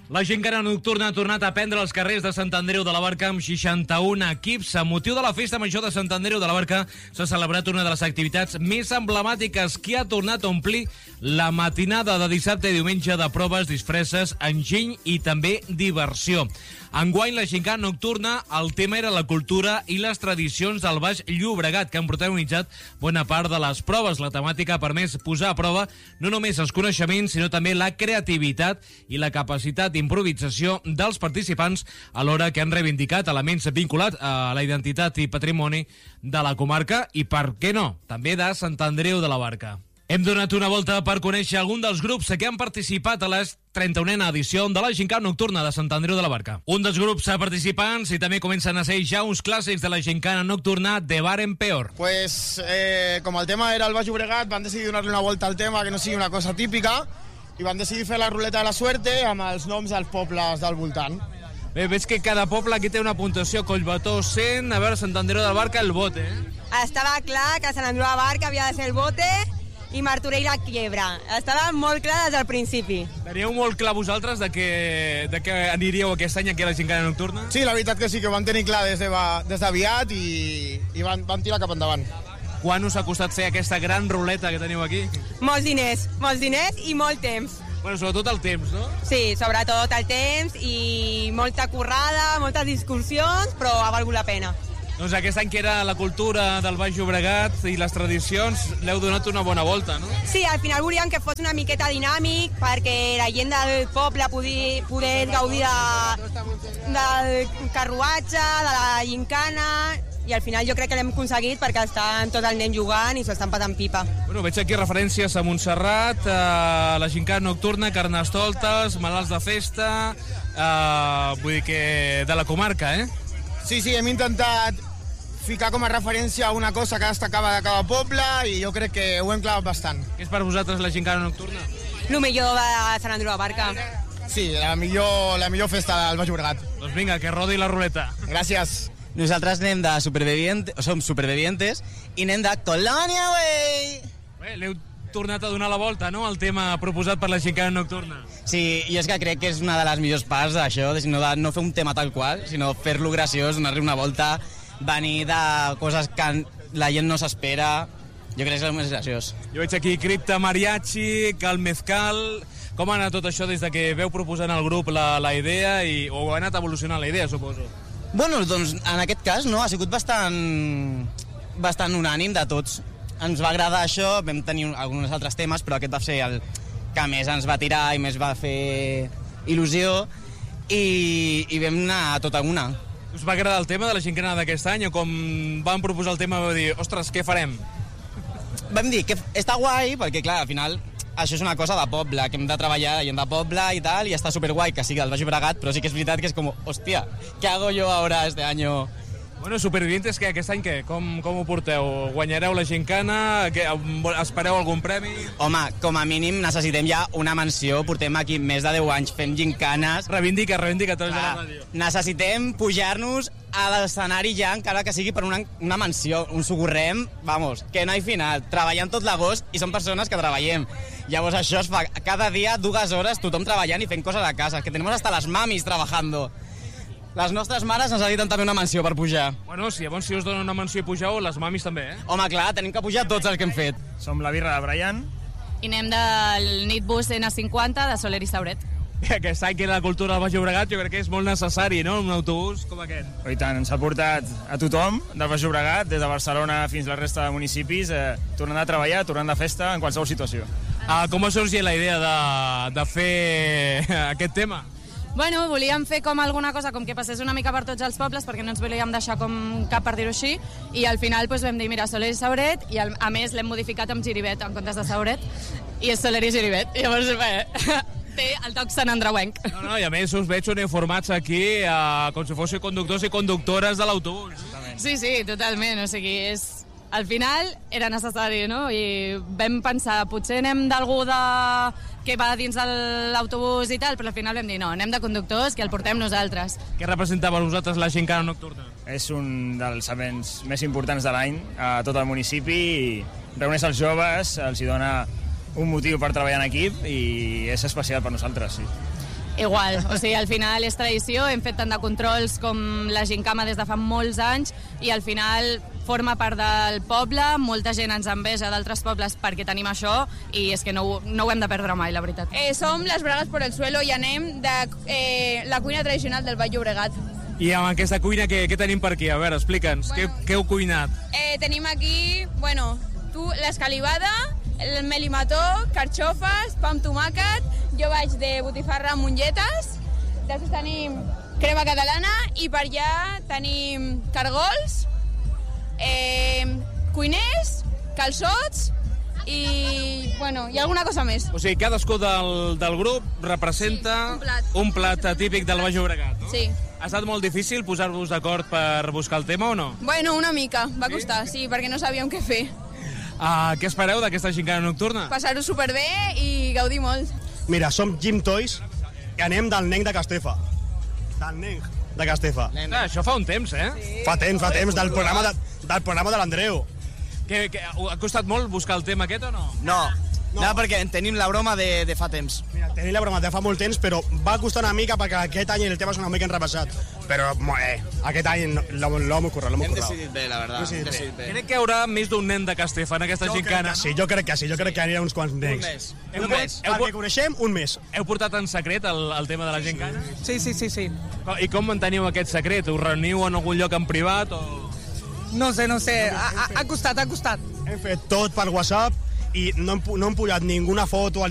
La gincana nocturna ha tornat a prendre els carrers de Sant Andreu de la Barca amb 61 equips. Amb motiu de la Festa Major de Sant Andreu de la Barca s'ha celebrat una de les activitats més emblemàtiques que ha tornat a omplir la matinada de dissabte i diumenge de proves, disfresses, enginy i també diversió. Enguany, la gincana nocturna, el tema era la cultura i les tradicions del Baix Llobregat, que han protagonitzat bona part de les proves. La temàtica ha permès posar a prova no només els coneixements, sinó també la creativitat i la capacitat d'improvisació dels participants, alhora que han reivindicat elements vinculats a la identitat i patrimoni de la comarca i, per què no, també de Sant Andreu de la Barca. Hem donat una volta per conèixer algun dels grups que han participat a la 31a edició de la gincana nocturna de Sant Andreu de la Barca. Un dels grups participants, i també comencen a ser ja uns clàssics de la gincana nocturna, de bar en peor. Pues, com el tema era el Baix Llobregat, van decidir donar-li una volta al tema que no sigui una cosa típica i van decidir fer la ruleta de la suerte amb els noms dels pobles del voltant. Bé, veig que cada poble aquí té una puntuació. Collbató 100, a veure, Sant Andreu de la Barca, el bote. Estava clar que Sant Andreu de la Barca havia de ser el bote i Martorell la quiebra. Estava molt clar des del principi. Teníeu molt clar vosaltres de que aniríeu aquest any aquí a la gincana nocturna? Sí, la veritat que sí, que ho van tenir clar des d'aviat i van tirar cap endavant. Quan us ha costat fer aquesta gran ruleta que teniu aquí? Molts diners i molt temps. Bueno, sobretot el temps, no? Sí, sobretot el temps i molta currada, moltes discussions, però ha valgut la pena. Doncs aquest any que era la cultura del Baix Llobregat i les tradicions, l'heu donat una bona volta, no? Sí, al final volíem que fos una miqueta dinàmic perquè la gent del poble poder gaudir del carruatge, de la gincana, i al final jo crec que l'hem aconseguit perquè estan tot el nen jugant i s'ho estan patant pipa. Bueno, veig aquí referències a Montserrat, a la gincana nocturna, Carnestoltes, malalts de festa, vull dir que de la comarca, eh? Sí, hem intentat ficar com a referència a una cosa que destacava de cada poble i jo crec que ho hem clavat bastant. Què és per vosaltres la gincana nocturna? El millor de Sant Andreu de la Barca. Sí, la millor festa del Baix Llobregat. Doncs vinga, que rodi la ruleta. Gràcies. Nosaltres anem de som supervivientes i anem de Colònia, wey! Bé, l'heu tornat a donar la volta, no?, al tema proposat per la gincana nocturna. Sí, jo és que crec que és una de les millors parts d'això, de no fer un tema tal qual, sinó fer-lo graciós, donar-li una volta, venir de coses que la gent no s'espera. Jo crec que és el més graciós. Jo veig aquí Cripta Mariachi, Cal Mezcal. Com ha anat tot això des de que veu proposant al grup la idea o ha anat evolucionant la idea, suposo? Bueno, doncs en aquest cas no, ha sigut bastant unànim de tots. Ens va agradar això, vam tenir alguns altres temes, però aquest va ser el que més ens va tirar i més va fer il·lusió i vam anar a tota una. Us va agradar el tema de la gincana d'aquest any o com van proposar el tema vau dir, ostres, què farem? Vam dir que està guai perquè, clar, al final això és una cosa de poble, que hem de treballar gent de poble i tal, i està superguai que sigui el Baix Llobregat, però sí que és veritat que és com, hòstia, què hago yo ahora este año? Bueno, Supervivientes, que aquest any què? Com ho porteu? Guanyareu la gincana? Espereu algun premi? Home, com a mínim necessitem ja una menció. Portem aquí més de 10 anys fent gincanes. Reivindica tots de la ràdio. Necessitem pujar-nos a l'escenari ja, encara que sigui per una menció. Un sogorrem, vamos, que no hi final. Treballant tot l'agost i són persones que treballem. Llavors això es fa cada dia 2 hores, tothom treballant i fent coses a casa. Que tenim hasta les mamis trabajando. Les nostres mares necessiten també una menció per pujar. Bueno, si llavors si us donen una menció i pugeu, les mamis també, eh? Home, clar, tenim que pujar tots els que hem fet. Som la birra de Brian. I anem del Nitbus N50 de Soler i Sauret. Aquest any que era la cultura del Baix Llobregat jo crec que és molt necessari, no?, un autobús com aquest. I tant, ens ha portat a tothom del Baix Llobregat, des de Barcelona fins a la resta de municipis, tornant a treballar, tornant de festa, en qualsevol situació. Com va sorgir la idea de fer aquest tema? Bueno, volíem fer com alguna cosa com que passés una mica per tots els pobles perquè no ens volíem deixar com cap per dir-ho així i al final doncs, vam dir, mira, Soler i Sauret i a més l'hem modificat amb Giribet en comptes de Sauret i és Soler i Giribet. Llavors, bé, té el toc Sant Andreuenc. No, i a més us veig uniformats aquí com si fóssiu conductors i conductores de l'autobús. Sí, totalment, o sigui, al final era necessari, no? I vam pensar, potser anem d'algú que va dins de l'autobús i tal, però al final vam dir, no, anem de conductors, que el portem nosaltres. Què representava per vosaltres la gincana nocturna? És un dels events més importants de l'any a tot el municipi i reuneix els joves, els hi dona un motiu per treballar en equip i és especial per nosaltres, sí. igual, o sigui, al final és tradició, hem fet tant de controls com la Gincama des de fa molts anys i al final forma part del poble, molta gent ens enveja d'altres pobles perquè tenim això i és que no ho hem de perdre mai, la veritat. Som les Bragues por el Suelo i anem de la cuina tradicional del Baix Llobregat. I amb aquesta cuina, què tenim per aquí? A veure, explica'ns, què heu cuinat? Tenim aquí, l'escalivada, el melimató, carxofes, pa amb tomàquet, jo vaig de botifarra amb mongetes, després tenim crema catalana i per allà tenim cargols, cuiners, calçots i, i alguna cosa més. O sigui, cadascú del grup representa un plat típic del Baix Llobregat, no? Sí. Ha estat molt difícil posar-vos d'acord per buscar el tema o no? Una mica, va costar, sí, perquè no sabíem què fer. Què espereu d'aquesta gincana nocturna? Passar-ho superbé i gaudir molt. Mira, som Jim Toys i anem del Nenc de Castefa. Del Nenc de Castefa. Això fa un temps, eh? Sí. Fa temps, del programa de l'Andreu. Ha costat molt buscar el tema aquest o no? No, perquè tenim la broma de fa temps. Mira, tenim la broma de fa molt temps, però va costar una mica perquè aquest any el tema és una mica enrepassat. Però aquest any l'hem currat. Hem decidit bé, la veritat. Crec que hi haurà més d'un nen de Castefa en aquesta gincana. Jo crec que sí, jo crec que hi ha uns quants nens. Un mes. Perquè coneixem un mes. Heu portat en secret el tema de la gincana? Sí. I com manteniu aquest secret? Us reuniu en algun lloc en privat o...? No sé. Ha costat. Hem fet tot per WhatsApp i no hem pujat ninguna foto